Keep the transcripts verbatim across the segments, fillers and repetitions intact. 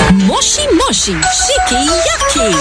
Moshi Moshi Shiki-Yaki.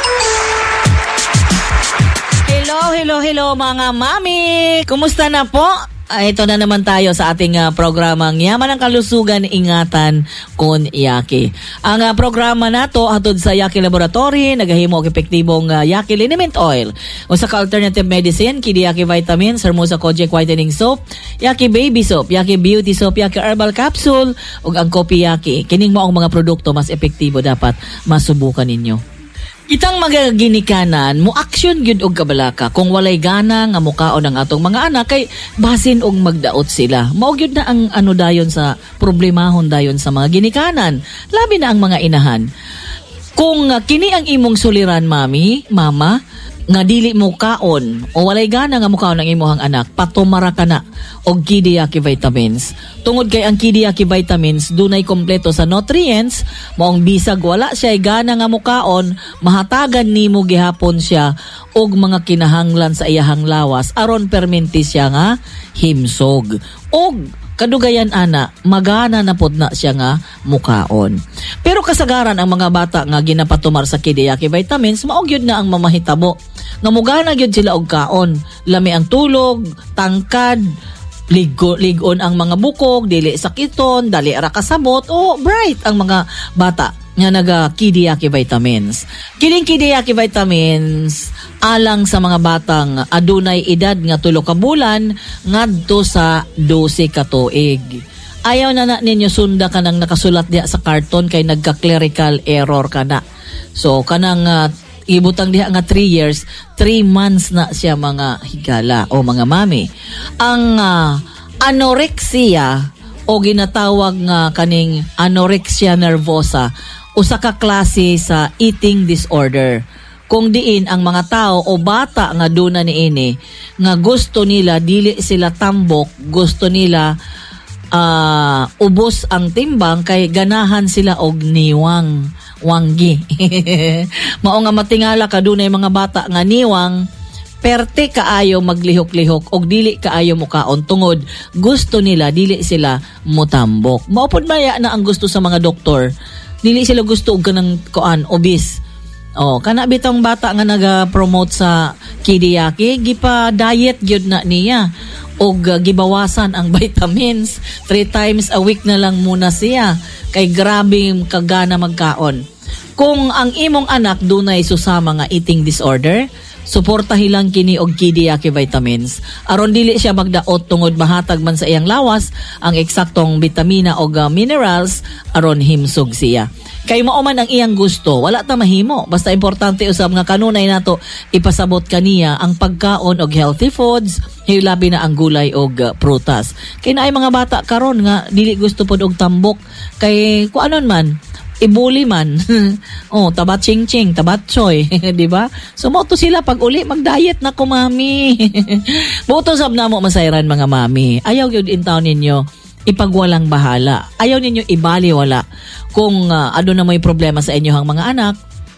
Hello, hello, hello mga mami! Kumusta na po? Ah, ito na naman tayo sa ating uh, programang Yaman ng Kalusugan, Ingatan kon Yaki. Ang uh, programa nato hatod sa Yaki Laboratory, nagahimo og epektibong uh, Yaki Liniment Oil. Usa ka alternative medicine, kini Yaki Vitamins, Hermosa Kojic Whitening Soap, Yaki Baby Soap, Yaki Beauty Soap, Yaki Herbal Capsule, ug ang Kopi Yaki. Kining mao ang mga produkto mas epektibo dapat masubukan ninyo. Itang magaginikanan, mo action gyud og kabalaka kung walay gana nga mukaon ang atong mga anak kay basin og magdaot sila. Mao gyud na ang ano dayon sa problemahon dayon sa mga ginikanan, labi na ang mga inahan. Kung uh, kini ang imong suliran mami, mama, nga dili mo kaon o walay gana nga mukaon ang imong anak, patumara ka na og Kidi Yaki Vitamins. Tungod kay ang Kidi Yaki Vitamins dunay kompleto sa nutrients, maong bisag wala siya gana nga mukaon, mahatagan nimo gihapon siya og mga kinahanglan sa iyahang lawas aron perminti siya nga himsog. Og kadugayan ana, magana na pod na siya nga mukaon. Pero kasagaran ang mga bata nga ginapatumar sa Kidi Yaki Vitamins, mao gyud na ang mamahitabo nga mugana gyud sila og kaon. Lami ang tulog, tangkad, ligo, ligon ang mga bukog, dili sakiton, dali ra kasabot, o bright ang mga bata nga naga Kidi Yaki Vitamins. Kining Kidi Yaki Vitamins alang sa mga batang adunay edad nga tulo ka bulan ngadto sa dose ka tuig. Ayaw na na ninyo sunda kanang nakasulat diha sa karton kay nagka-clerical error kana. So kanang uh, ibutang diha nga three years, three months na siya mga higala o mga mami. Ang uh, anorexia o ginatawag nga kaning anorexia nervosa, usa ka klase sa eating disorder. Kung diin ang mga tao o bata nga duna niini nga gusto nila dili sila tambok, gusto nila uh, ubos ang timbang kay ganahan sila og niwang, wanggi. Mao nga matingala ka dunay mga bata nga niwang, perte kaayo maglihok-lihok og dili kaayo mukaon tungod gusto nila dili sila mutambok. Mao pod maya na ang gusto sa mga doktor, dili sila gusto og kanang kuan obese. Oh, kana bitong bata nga naga-promote sa Kidi Yaki, gipa diet gyud na niya og uh, gibawasan ang vitamins. Three times a week na lang muna siya kay grabe kagana magkaon. Kung ang imong anak dunay susama nga eating disorder, suportahi lang kini og Kidi Yaki Vitamins aron dili siya magdaot tungod mahatag man sa iyang lawas ang eksaktong bitamina o uh, minerals aron himsog siya. Kay mao man ang iyang gusto, wala ta mahimo. Basta importante usab nga kanunay nato ipasabot kaniya ang pagkaon og healthy foods, hilabi na ang gulay og uh, prutas. Kay naay mga bata karon nga dili gusto pod og tambok kay kuanon man ibuli man. Oh, tabat ching-ching, tabat choy, di ba? So mo to sila pag uli mag-diet na ko mami. Buto sab namo masayran mga mami. Ayaw gyud intaw ninyo ipagwalang bahala. Ayaw ninyo ibaliwala kung uh, ano na may problema sa inyong mga anak.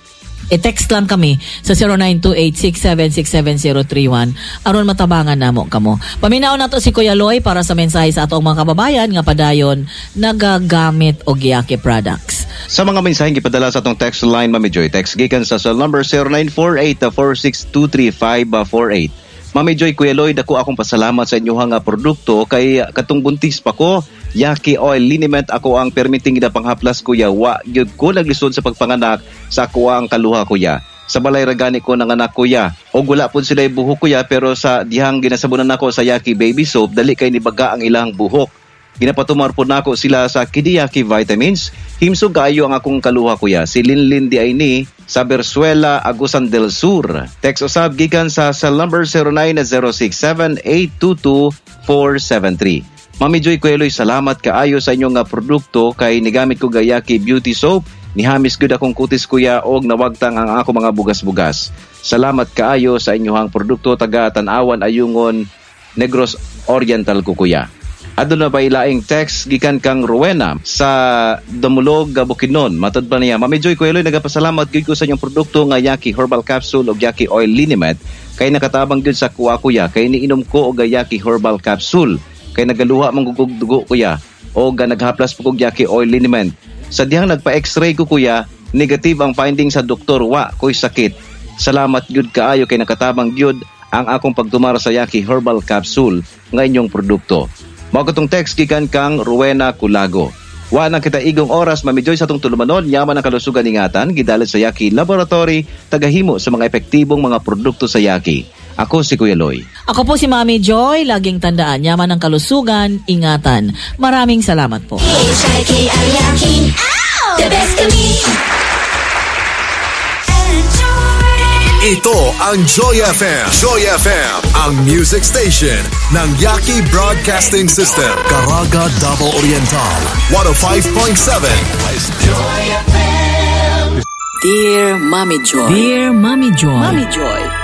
I-text lang kami sa zero nine two eight six seven six seven zero three one aron matabangan namo kamo. Paminaw nato si Kuya Loy para sa mensahe sa atong mga kababayan nga padayon nagagamit og Yaki products. Sa mga mensaheng gipadala sa atong text line, Mami Joy, text gikan sa cell number zero nine four eight four six two three five four eight. Mami Joy, Kuya Lloyd, ako akong pasalamat sa inyong nga produkto kay katong buntis pa ko, Yaki Oil Liniment ako ang permitting ida panghaplas kuya, wa gyud ko naglisod sa pagpanganak sa ako ang kaluha kuya. Sa balay ragani ko ng anak kuya. O wala po sila buhok kuya, pero sa dihang ginasabunan nako sa Yaki Baby Soap, dali kay nibaga ang ilang buhok. Ginapatumar po nako sila sa Kidi Yaki Vitamins. Himsog kaayo ang akong kaluha kuya. Si Linlin di ay ni sa Bersuela, Agusan del Sur. Text usab gikan sa cell number zero nine zero six seven eight two two four seven three. Mami Joy, Kuya Loy, salamat kaayo sa inyong nga produkto kay nigamit ko Yaki Beauty Soap. Nihamis gud akong kutis kuya og nawagtang ang ako mga bugas-bugas. Salamat kaayo sa inyong produkto taga Tan-awan Ayungon, Negros Oriental ko kuya. Aduna pa ilaing text gikan kang Rowena sa Damulog, Bukidnon. Matod pa niya, Mami Joy, Kuya Loy, nagapasalamat gid ko sa inyong produkto nga Yaki Herbal Capsule o Yaki Oil Liniment kay nakatabang gid sa kuha kuya kay niinom ko og Yaki Herbal Capsule kay nagaluha man gugog dugo kuya o ga naghaplas po kog Yaki Oil Liniment Sa dihang nagpa-x-ray ko kuya, negative ang finding sa doktor, wa ko'y sakit. Salamat gyud kaayo kay nakatabang gyud ang akong pagtumara sa Yaki Herbal Capsule nga inyong produkto. Mao katong text gikan kang Rowena Culago. Wa na kita igong oras mamijoy sa atong tulumanon, yaman ang kalusugan ingatan gidalit sa Yaki Laboratory, tagahimo sa mga epektibong mga produkto sa Yaki. Ako si Kuya Loy. Ako po si Mami Joy. Laging tandaan, yaman ang kalusugan, ingatan. Maraming salamat po. Ito ang Joy F M. Joy F M, ang music station ng Yaki Broadcasting System. Caraga, Davao Oriental. one oh five point seven. Dear Mommy Joy. Dear Mami Joy. Mommy Joy.